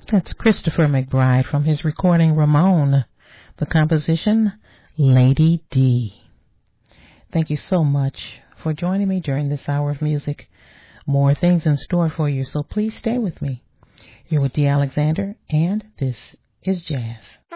That's Christopher McBride from his recording Ramon, the composition Lady D. Thank you so much for joining me during this hour of music. More things in store for you, so please stay with me. You're with Dee Alexander, and this is Jazz.